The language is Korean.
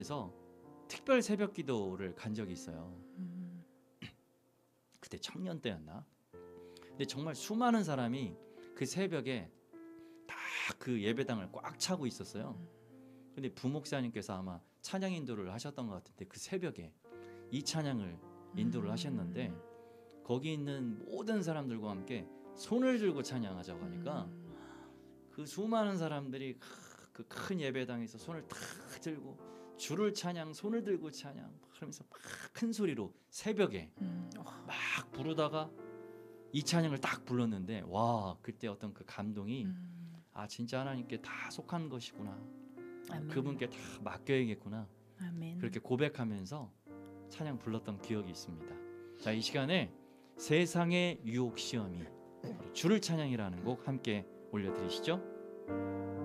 그래서 특별 새벽 기도를 간 적이 있어요. 그때 청년 때였나? 근데 정말 수많은 사람이 그 새벽에 다 그 예배당을 꽉 차고 있었어요. 근데 부목사님께서 아마 찬양 인도를 하셨던 것 같은데 그 새벽에 이 찬양을 인도를 하셨는데 거기 있는 모든 사람들과 함께 손을 들고 찬양하자고 하니까 그 수많은 사람들이 그 큰 예배당에서 손을 탁 들고 주를 찬양, 손을 들고 찬양 그러면서 막 큰 소리로 새벽에 막 부르다가 이 찬양을 딱 불렀는데 와 그때 어떤 그 감동이 아 진짜 하나님께 다 속한 것이구나. 아멘. 그분께 다 맡겨야겠구나. 아멘. 그렇게 고백하면서 찬양 불렀던 기억이 있습니다. 자, 이 시간에 세상의 유혹 시험이 주를 찬양이라는 곡 함께 올려드리시죠.